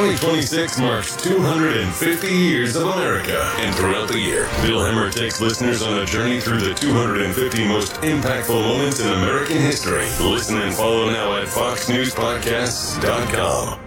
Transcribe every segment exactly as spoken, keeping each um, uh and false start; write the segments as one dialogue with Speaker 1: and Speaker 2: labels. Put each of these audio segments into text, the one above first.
Speaker 1: twenty twenty-six marks two hundred fifty years of America, and throughout the year, Bill Hemmer takes listeners on a journey through the two hundred fifty most impactful moments in American history. Listen and follow now at fox news podcasts dot com.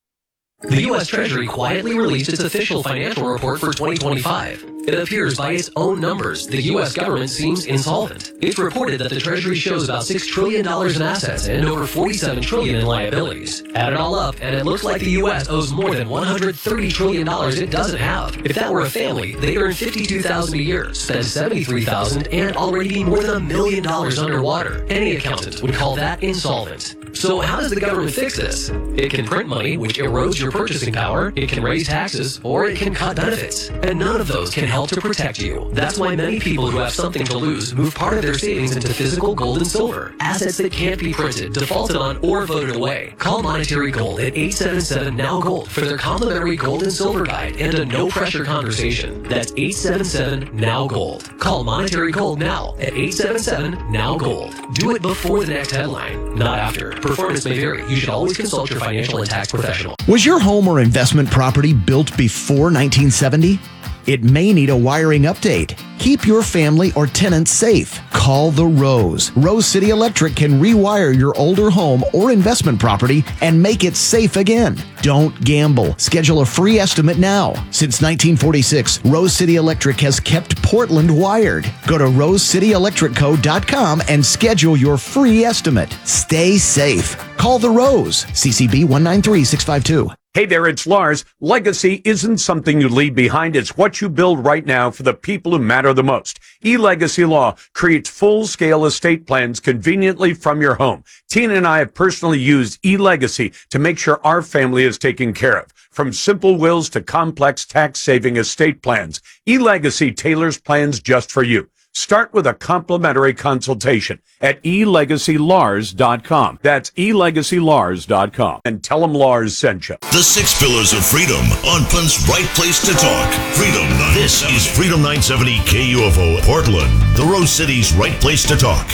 Speaker 2: The U S Treasury quietly released its official financial report for twenty twenty-five. It appears by its own numbers, the U S government seems insolvent. It's reported that the Treasury shows about six trillion dollars in assets and over forty-seven trillion dollars in liabilities. Add it all up, and it looks like the U S owes more than one hundred thirty trillion dollars it doesn't have. If that were a family, they'd earn fifty-two thousand dollars a year, spend seventy-three thousand dollars, and already be more than a million dollars underwater. Any accountant would call that insolvent. So how does the government fix this? It can print money, which erodes your purchasing power, it can raise taxes, or it can cut benefits. And none of those can help to protect you. That's why many people who have something to lose move part of their savings into physical gold and silver, assets that can't be printed, defaulted on, or voted away. Call Monetary Gold at eight seven seven now gold for their complimentary gold and silver guide and a no-pressure conversation. That's eight seven seven now gold. Call Monetary Gold now at eight seven seven now gold. Do it before the next headline, not after. Performance may vary. You should always consult your financial and tax professional.
Speaker 3: Was your home or investment property built before nineteen seventy? It may need a wiring update. Keep your family or tenants safe. Call the Rose. Rose City Electric can rewire your older home or investment property and make it safe again. Don't gamble. Schedule a free estimate now. Since nineteen forty-six, Rose City Electric has kept Portland wired. Go to rose city electric co dot com and schedule your free estimate. Stay safe. Call the Rose. C C B one nine three six five two.
Speaker 4: Hey there, it's Lars. Legacy isn't something you leave behind. It's what you build right now for the people who matter the most. eLegacy Law creates full-scale estate plans conveniently from your home. Tina and I have personally used eLegacy to make sure our family is taken care of. From simple wills to complex tax-saving estate plans, eLegacy tailors plans just for you. Start with a complimentary consultation at e legacy lars dot com. That's e legacy lars dot com. And tell them Lars sent you.
Speaker 5: The Six Pillars of Freedom on Punt's right place to talk. Freedom nine seventy. This is Freedom nine seventy K U F O Portland, the Rose City's right place to talk.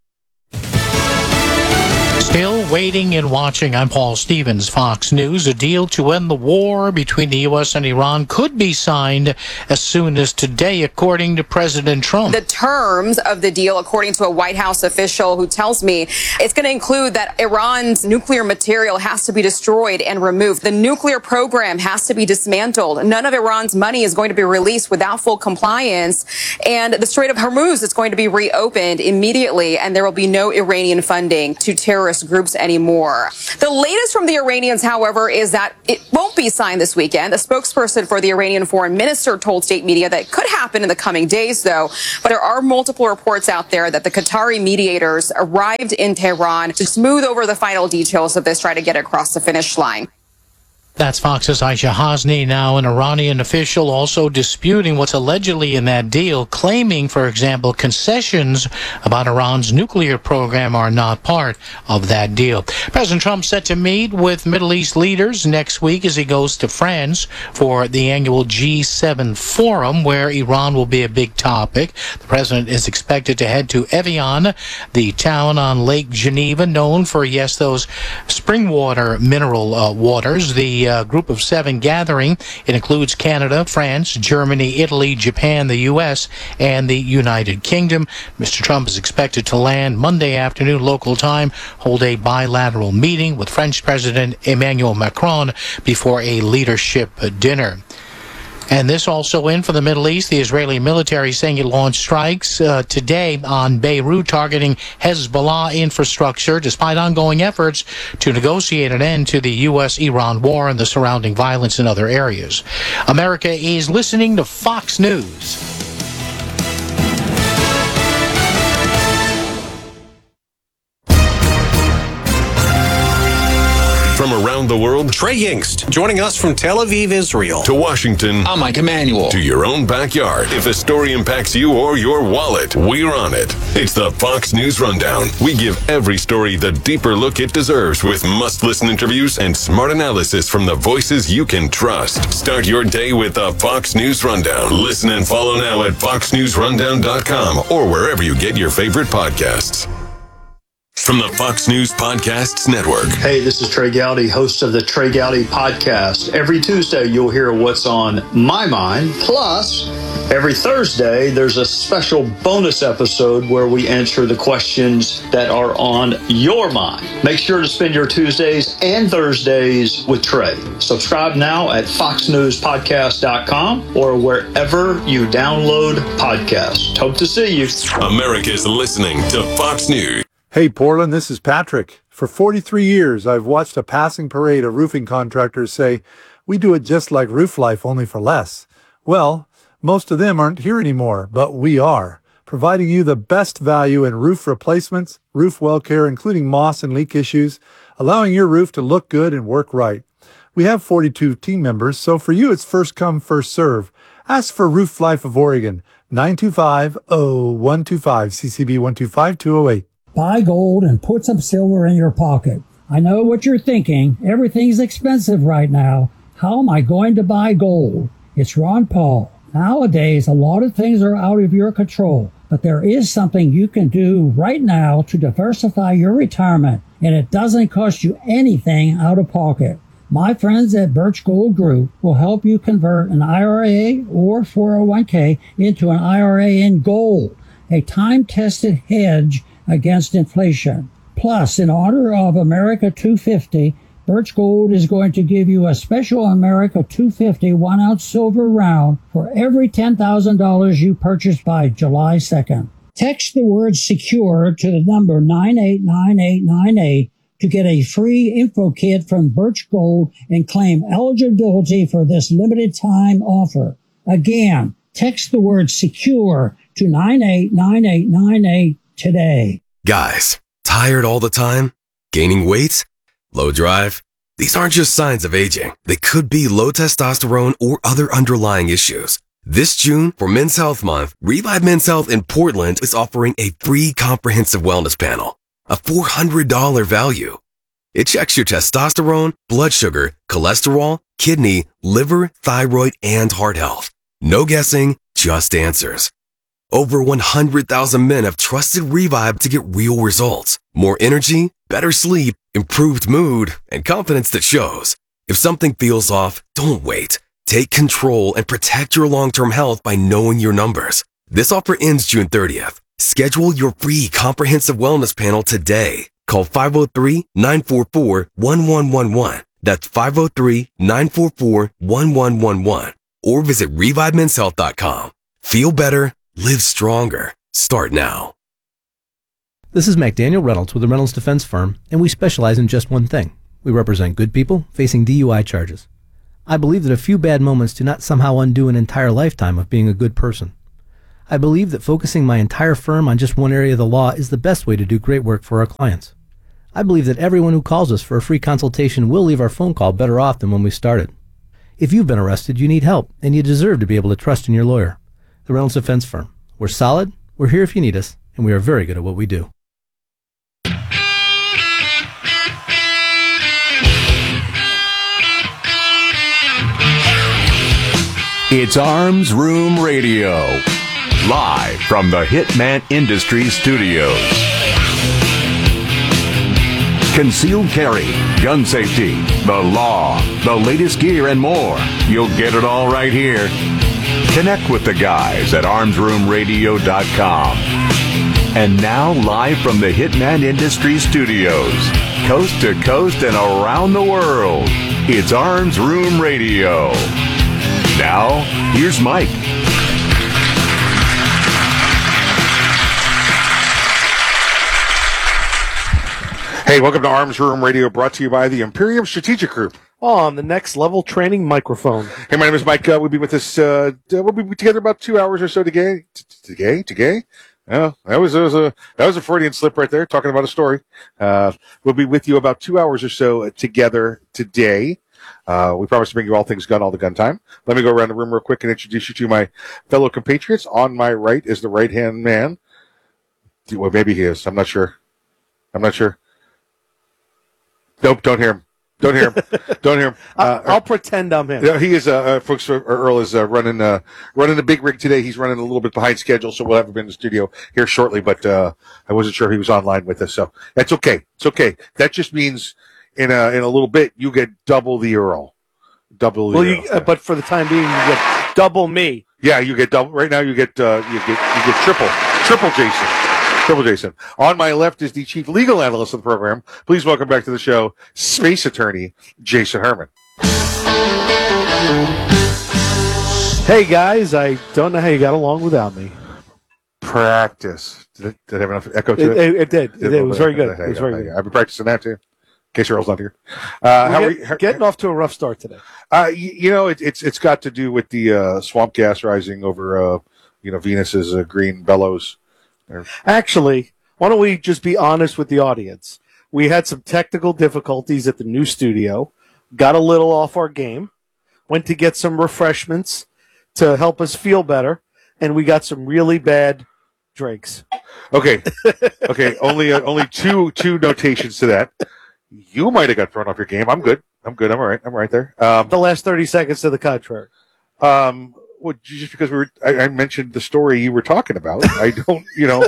Speaker 6: Still waiting and watching. I'm Paul Stevens, Fox News. A deal to end the war between the U S and Iran could be signed as soon as today, according to President Trump.
Speaker 7: The terms of the deal, according to a White House official who tells me it's going to include that Iran's nuclear material has to be destroyed and removed. The nuclear program has to be dismantled. None of Iran's money is going to be released without full compliance. And the Strait of Hormuz is going to be reopened immediately, and there will be no Iranian funding to terrorist groups anymore. The latest from the Iranians, however, is that it won't be signed this weekend. A spokesperson for the Iranian foreign minister told state media that it could happen in the coming days, though. But there are multiple reports out there that the Qatari mediators arrived in Tehran to smooth over the final details of this, try to get across the finish line.
Speaker 6: That's Fox's Aisha Hasni. Now, an Iranian official also disputing what's allegedly in that deal, claiming, for example, concessions about Iran's nuclear program are not part of that deal. President Trump set to meet with Middle East leaders next week as he goes to France for the annual G seven forum, where Iran will be a big topic. The president is expected to head to Evian, the town on Lake Geneva, known for, yes, those spring water mineral uh, waters. The Uh, group of seven gathering. It includes Canada, France, Germany, Italy, Japan, the U S, and the United Kingdom. Mister Trump is expected to land Monday afternoon local time, hold a bilateral meeting with French President Emmanuel Macron before a leadership dinner. And this also in for the Middle East, the Israeli military saying it launched strikes uh, today on Beirut targeting Hezbollah infrastructure, despite ongoing efforts to negotiate an end to the U S Iran war and the surrounding violence in other areas. America is listening to Fox News.
Speaker 1: From around the world,
Speaker 8: Trey Yingst, joining us from Tel Aviv, Israel.
Speaker 1: To Washington,
Speaker 8: I'm Mike Emanuel.
Speaker 1: To your own backyard. If a story impacts you or your wallet, we're on it. It's the Fox News Rundown. We give every story the deeper look it deserves with must-listen interviews and smart analysis from the voices you can trust. Start your day with the Fox News Rundown. Listen and follow now at fox news rundown dot com or wherever you get your favorite podcasts. from the Fox News Podcasts Network.
Speaker 9: Hey, this is Trey Gowdy, host of the Trey Gowdy Podcast. Every Tuesday, you'll hear what's on my mind. Plus, every Thursday, there's a special bonus episode where we answer the questions that are on your mind. Make sure to spend your Tuesdays and Thursdays with Trey. Subscribe now at fox news podcast dot com or wherever you download podcasts. Hope to see you.
Speaker 1: America's listening to Fox News.
Speaker 10: Hey, Portland, this is Patrick. For forty-three years, I've watched a passing parade of roofing contractors say, we do it just like Roof Life, only for less. Well, most of them aren't here anymore, but we are, providing you the best value in roof replacements, roof well care, including moss and leak issues, allowing your roof to look good and work right. We have forty-two team members, so for you, it's first come, first serve. Ask for Roof Life of Oregon, nine two five, oh one two five, C C B one two five, two oh eight.
Speaker 11: Buy gold and put some silver in your pocket. I know what you're thinking. Everything's expensive right now. How am I going to buy gold? It's Ron Paul. Nowadays, a lot of things are out of your control, but there is something you can do right now to diversify your retirement, and it doesn't cost you anything out of pocket. My friends at Birch Gold Group will help you convert an I R A or four oh one k into an I R A in gold, a time-tested hedge against inflation. Plus, in honor of America two fifty, Birch Gold is going to give you a special America two fifty one-ounce silver round for every ten thousand dollars you purchase by July second. Text the word SECURE to the number nine eight nine eight nine eight to get a free info kit from Birch Gold and claim eligibility for this limited time offer. Again, text the word SECURE to nine eight nine eight nine eight today.
Speaker 12: Guys, tired all the time? Gaining weight? Low drive? These aren't just signs of aging. They could be low testosterone or other underlying issues. This June, for Men's Health Month, Revive Men's Health in Portland is offering a free comprehensive wellness panel, a four hundred dollars value. It checks your testosterone, blood sugar, cholesterol, kidney, liver, thyroid, and heart health. No guessing, just answers. Over one hundred thousand men have trusted Revive to get real results. More energy, better sleep, improved mood, and confidence that shows. If something feels off, don't wait. Take control and protect your long-term health by knowing your numbers. This offer ends June thirtieth. Schedule your free comprehensive wellness panel today. Call five oh three, nine four four, one one one one. That's five oh three, nine four four, one one one one. Or visit revive men's health dot com. Feel better. Live stronger. Start now.
Speaker 13: This is McDaniel Reynolds with the Reynolds Defense Firm, and we specialize in just one thing. We represent good people facing D U I charges. I believe that a few bad moments do not somehow undo an entire lifetime of being a good person. I believe that focusing my entire firm on just one area of the law is the best way to do great work for our clients. I believe that everyone who calls us for a free consultation will leave our phone call better off than when we started. If you've been arrested, you need help, and you deserve to be able to trust in your lawyer. The Reynolds Defense Firm. We're solid, we're here if you need us, and we are very good at what we do.
Speaker 14: It's Arms Room Radio, live from the Hitman Industries studios. Concealed carry, gun safety, the law, the latest gear, and more. You'll get it all right here. Connect with the guys at arms room radio dot com. And now, live from the Hitman Industries studios, coast to coast and around the world, it's Arms Room Radio. Now, here's Mike.
Speaker 15: Hey, welcome to Arms Room Radio, brought to you by the Imperium Strategic Group.
Speaker 16: On the next level training microphone.
Speaker 15: Hey, my name is Mike. Uh, we'll be with us. Uh, we'll be together about two hours or so today. Today, today. Oh, that was, that was a that was a Freudian slip right there. Talking about a story. Uh, we'll be with you about two hours or so together today. Uh, we promise to bring you all things gun, all the gun time. Let me go around the room real quick and introduce you to my fellow compatriots. On my right is the right-hand man. Well, maybe he is. I'm not sure. I'm not sure. Nope, don't hear him. Don't hear him. Don't hear him. Uh,
Speaker 16: I'll, I'll pretend I'm him.
Speaker 15: Yeah, he is. Uh, uh, folks, uh, Earl is uh, running uh, running the big rig today. He's running a little bit behind schedule, so we'll have him in the studio here shortly. But uh, I wasn't sure he was online with us, so that's okay. It's okay. That just means in a in a little bit you get double the Earl, double. The
Speaker 16: Well,
Speaker 15: Earl.
Speaker 16: you, uh, but for the time being, you get double me.
Speaker 15: Yeah, you get double. Right now, you get uh, you get you get triple, triple Jason, triple Jason. On my left is the chief legal analyst of the program. Please welcome back to the show, space attorney Jason Herman.
Speaker 16: Hey guys, I don't know how you got along without me.
Speaker 15: Practice. Did it, did it have enough echo to
Speaker 16: It,
Speaker 15: it?
Speaker 16: it, it did. It, did. It was very good. It was very good.
Speaker 15: I've been practicing that too. In case Earl's not here. Uh, how
Speaker 16: We're
Speaker 15: are
Speaker 16: get-
Speaker 15: we, how-
Speaker 16: getting off to a rough start today.
Speaker 15: Uh, you, you know, it, it's it's got to do with the uh, swamp gas rising over, uh, you know, Venus's uh, green bellows. Or-
Speaker 16: Actually, why don't we just be honest with the audience? We had some technical difficulties at the new studio, got a little off our game, went to get some refreshments to help us feel better, and we got some really bad drinks.
Speaker 15: Okay, okay. Only uh, only two two notations to that. You might have got thrown off your game. I'm good. I'm good. I'm all right. I'm right there. Um,
Speaker 16: The last thirty seconds to the contrary.
Speaker 15: um, well, just because we were, I, I mentioned the story you were talking about. I don't, you know,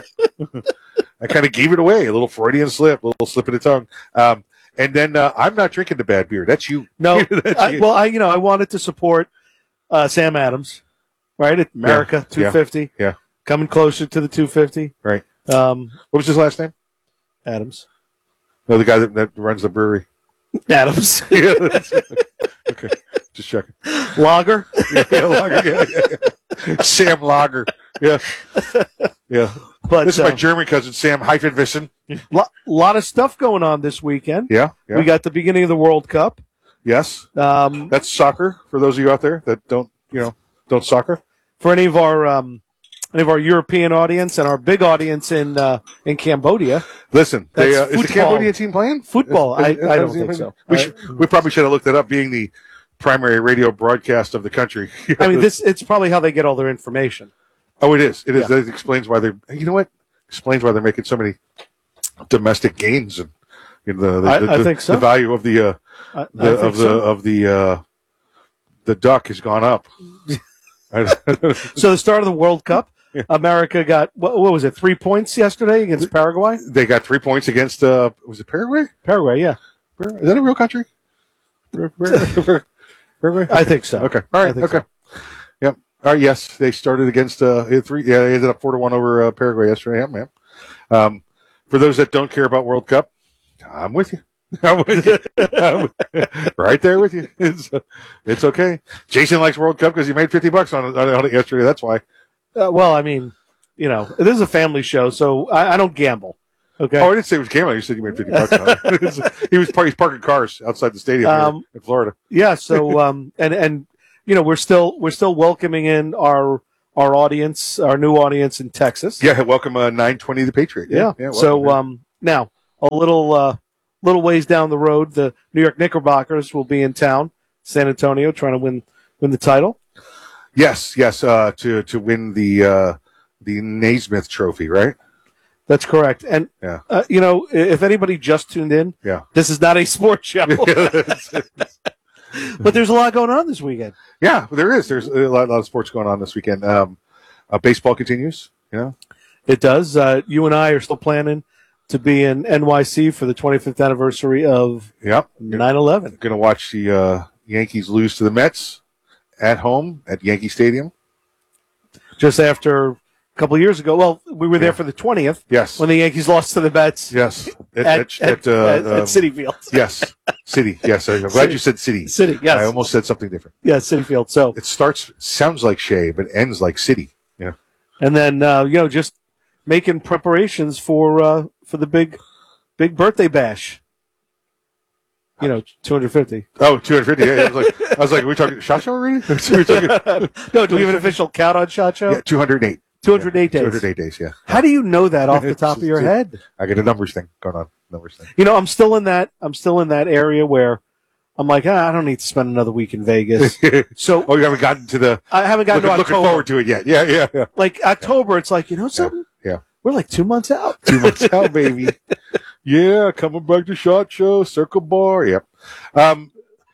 Speaker 15: I kind of gave it away. A little Freudian slip, a little slip of the tongue. Um, and then uh, I'm not drinking the bad beer. That's you.
Speaker 16: No,
Speaker 15: That's
Speaker 16: I,
Speaker 15: you.
Speaker 16: well, I you know I wanted to support uh, Sam Adams, right? At America
Speaker 15: Yeah, yeah,
Speaker 16: two fifty,
Speaker 15: yeah.
Speaker 16: coming closer to the two fifty.
Speaker 15: Right.
Speaker 16: Um,
Speaker 15: What was his last name?
Speaker 16: Adams.
Speaker 15: No, the guy that, that runs the brewery.
Speaker 16: Adams.
Speaker 15: Yeah, that's- okay, just checking.
Speaker 16: Lager.
Speaker 15: Yeah, Lager. Yeah, yeah, yeah. Sam Lager. Yeah, yeah.
Speaker 16: But
Speaker 15: This is my
Speaker 16: um,
Speaker 15: German cousin, Sam Heifenwissen.
Speaker 16: lot, lot of stuff going on this weekend.
Speaker 15: Yeah, yeah.
Speaker 16: We got the beginning of the World Cup.
Speaker 15: Yes,
Speaker 16: Um,
Speaker 15: that's soccer. For those of you out there that don't, you know, don't soccer.
Speaker 16: for any of our um, any of our European audience and our big audience in uh, in Cambodia.
Speaker 15: Listen, they,
Speaker 16: That's
Speaker 15: uh, is the
Speaker 16: football.
Speaker 15: Cambodian team playing
Speaker 16: Football? I-
Speaker 15: Is- is-
Speaker 16: I don't
Speaker 15: is-
Speaker 16: think
Speaker 15: is-
Speaker 16: so.
Speaker 15: We,
Speaker 16: I-
Speaker 15: should, we probably should have looked that up. Being the primary radio broadcast of the country.
Speaker 16: I mean, this it's probably how they get all their information.
Speaker 15: Oh, it is. It is.
Speaker 16: Yeah.
Speaker 15: That explains why they're. You know what? Explains why they're making so many domestic gains and you know, the, the,
Speaker 16: I-
Speaker 15: the,
Speaker 16: I
Speaker 15: the-
Speaker 16: think so.
Speaker 15: the value of the, uh,
Speaker 16: I, I
Speaker 15: the
Speaker 16: think
Speaker 15: of the
Speaker 16: so.
Speaker 15: of the uh, the duck has gone up.
Speaker 16: So the start of the World Cup, America got what, what was it? Three points yesterday against Paraguay.
Speaker 15: They got three points against. Uh, was it Paraguay?
Speaker 16: Paraguay, yeah.
Speaker 15: Is that a real country? Paraguay.
Speaker 16: I think so.
Speaker 15: Okay. All
Speaker 16: I
Speaker 15: right.
Speaker 16: think
Speaker 15: Okay. Yep. All right. Yes, they started against uh three. Yeah, they ended up four to one over uh, Paraguay yesterday. Yeah, man. Um, for those that don't care about World Cup, I'm with you. I'm with you. I'm right there with you. It's, uh, it's okay. Jason likes World Cup because he made fifty bucks on it, on it yesterday. That's why.
Speaker 16: Uh, well, I mean, you know, this is a family show, so I, I don't gamble. Okay.
Speaker 15: Oh, I didn't say it was gambling. You said you made fifty bucks on it. he was par- he's parking cars outside the stadium here
Speaker 16: Um,
Speaker 15: in Florida.
Speaker 16: Yeah. So, um, and and you know, we're still we're still welcoming in our our audience, our new audience in Texas.
Speaker 15: Yeah. Welcome, uh, nine twenty the Patriot.
Speaker 16: Yeah.
Speaker 15: yeah
Speaker 16: so,
Speaker 15: welcome,
Speaker 16: um, now a little uh, little ways down the road, the New York Knickerbockers will be in town, San Antonio, trying to win win the title.
Speaker 15: Yes, yes, uh, to to win the uh, the Naismith Trophy, right?
Speaker 16: That's correct. And
Speaker 15: Yeah.
Speaker 16: uh, you know, i- if anybody just tuned in,
Speaker 15: Yeah.
Speaker 16: this is not a sports show. But there's a lot going on this weekend.
Speaker 15: Yeah, there is. There's a lot, a lot of sports going on this weekend. Um, uh, baseball continues. You know,
Speaker 16: It does. Uh, you and I are still planning to be in N Y C for the twenty-fifth anniversary of
Speaker 15: yep.
Speaker 16: nine eleven.
Speaker 15: Going to watch the uh, Yankees lose to the Mets at home at Yankee Stadium.
Speaker 16: Just after a couple of years ago. Well, we were there
Speaker 15: Yeah.
Speaker 16: for the twentieth.
Speaker 15: Yes.
Speaker 16: When the Yankees lost to the Mets.
Speaker 15: Yes.
Speaker 16: At,
Speaker 15: at,
Speaker 16: at,
Speaker 15: uh,
Speaker 16: at, at
Speaker 15: um,
Speaker 16: City Field.
Speaker 15: Yes. City. Yes. I'm glad
Speaker 16: City.
Speaker 15: you said City.
Speaker 16: City, yes.
Speaker 15: I almost said something different.
Speaker 16: Yeah, City Field. So,
Speaker 15: It starts sounds like Shea, but ends like City. Yeah.
Speaker 16: and then uh, you know, just making preparations for uh, for the big big birthday bash. You know, two hundred fifty.
Speaker 15: Oh, two hundred fifty. Yeah, I was like, I was like, are we talking shot show already? We're talking,
Speaker 16: No, do we have an official count on Shot Show?
Speaker 15: yeah, two hundred eight.
Speaker 16: two hundred eight
Speaker 15: Two
Speaker 16: days.
Speaker 15: hundred eight days. Yeah.
Speaker 16: How do you know that off the top of your head?
Speaker 15: I got a numbers thing going on. Numbers thing.
Speaker 16: You know, I'm still in that. I'm still in that area where I'm like, ah, I don't need to spend another week in Vegas. So
Speaker 15: Oh, you haven't gotten to the.
Speaker 16: I haven't gotten
Speaker 15: Looking,
Speaker 16: to
Speaker 15: looking
Speaker 16: October.
Speaker 15: forward to it yet. Yeah, yeah, yeah.
Speaker 16: Like October, it's like, you know something?
Speaker 15: Yeah.
Speaker 16: We're like two months out.
Speaker 15: Two months out, baby. Yeah, coming back to SHOT Show, Circle Bar. Yep. Um,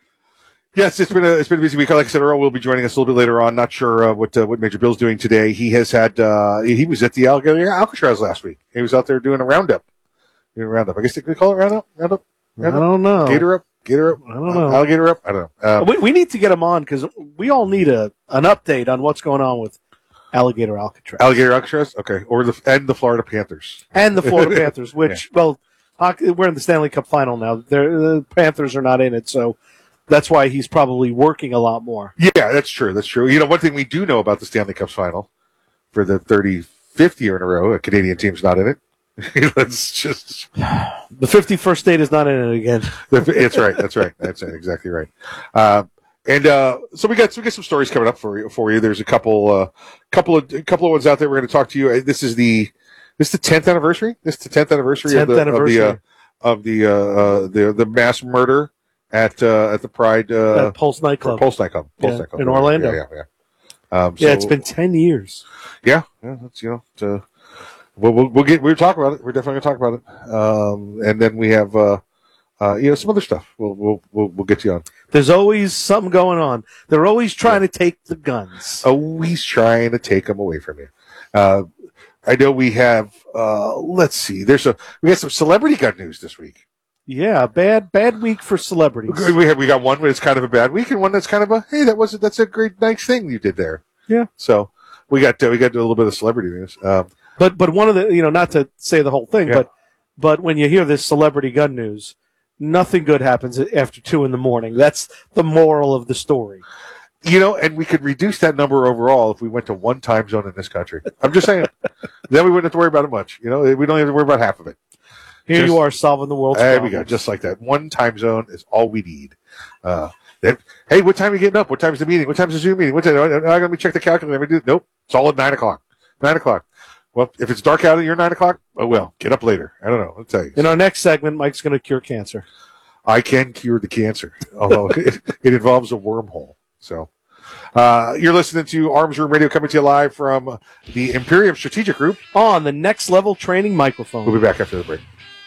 Speaker 15: yes, it's been a it's been a busy week. Like I said, Earl will be joining us a little bit later on. Not sure uh, what uh, what Major Bill's doing today. He has had uh, he was at the Alligator Alcatraz last week. He was out there doing a roundup. Doing a roundup. I guess they could call it roundup. Roundup. roundup?
Speaker 16: I don't know.
Speaker 15: Gator up. Gator up.
Speaker 16: I don't know.
Speaker 15: Alligator up. I don't know. Um,
Speaker 16: we, we need to get him on because we all need a an update on what's going on with Alligator Alcatraz.
Speaker 15: Alligator Alcatraz. Okay, or the and the Florida Panthers
Speaker 16: and the Florida Panthers, which yeah. well. We're in the Stanley Cup final now. They're, the Panthers are not in it, so that's why he's probably working a lot more.
Speaker 15: Yeah, that's true. That's true. You know, one thing we do know about the Stanley Cup final for the thirty-fifth year in a row, a Canadian team's not in it. Let's just
Speaker 16: the fifty-first state is not in it again.
Speaker 15: That's right. That's right. That's exactly right. Uh, and uh, so we got so we got some stories coming up for you. For you, there's a couple, uh, couple of a couple of ones out there. We're going to talk to you. This is the This is the tenth anniversary. This is the tenth anniversary
Speaker 16: tenth
Speaker 15: of the
Speaker 16: anniversary.
Speaker 15: of the uh, of the, uh, uh, the the mass murder at uh, at the Pride uh,
Speaker 16: at Pulse nightclub.
Speaker 15: Pulse nightclub. Pulse
Speaker 16: yeah,
Speaker 15: nightclub
Speaker 16: in Orlando.
Speaker 15: Yeah, yeah, yeah. Um, so,
Speaker 16: yeah, it's been ten years.
Speaker 15: Yeah, yeah. That's you know. It's, uh, we'll, we'll we'll get we'll talk about it. We're definitely gonna talk about it. Um, and then we have uh, uh, you know, some other stuff. We'll we'll we'll we'll get you on.
Speaker 16: There's always something going on. They're always trying yeah. to take the guns.
Speaker 15: Always trying to take them away from you. Uh, I know we have. Uh, let's see. There's a we got some celebrity gun news this week.
Speaker 16: Yeah, bad bad week for celebrities.
Speaker 15: We have we got one where it's kind of a bad week, and one that's kind of a hey, that was that's a great nice thing you did there.
Speaker 16: Yeah.
Speaker 15: So we got uh, we got a little bit of celebrity news. Um,
Speaker 16: but but one of the you know not to say the whole thing, yeah. but but when you hear this celebrity gun news, nothing good happens after two in the morning. That's the moral of the story.
Speaker 15: You know, and we could reduce that number overall if we went to one time zone in this country. I'm just saying. Then we wouldn't have to worry about it much. You know, we don't have to worry about half of it.
Speaker 16: Here just, you are solving the world's
Speaker 15: there
Speaker 16: problems.
Speaker 15: There we go, just like that. One time zone is all we need. Uh, then, hey, what time are you getting up? What time is the meeting? What time is the Zoom meeting? What time? I'm going to check the calculator. Nope, it's all at nine o'clock. Nine o'clock. Well, if it's dark out at your nine o'clock, oh well, get up later. I don't know. I'll tell you.
Speaker 16: In our next segment, Mike's going to cure cancer.
Speaker 15: I can cure the cancer, although it, it involves a wormhole. So. Uh, you're listening to Arms Room Radio coming to you live from the Imperium Strategic Group
Speaker 16: on the Next Level Training microphone.
Speaker 15: We'll be back after the break.